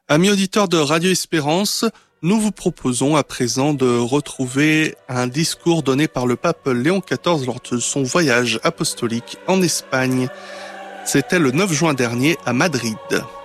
Amis auditeurs de Radio Espérance, nous vous proposons à présent de retrouver un discours donné par le pape Léon XIV lors de son voyage apostolique en Espagne. C'était le 9 juin dernier à Madrid.